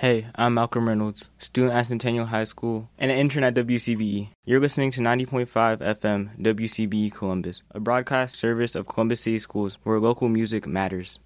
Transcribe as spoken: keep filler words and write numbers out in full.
Hey, I'm Malcolm Reynolds, student at Centennial High School and an intern at W C B E. You're listening to ninety point five F M W C B E Columbus, a broadcast service of Columbus City Schools where local music matters.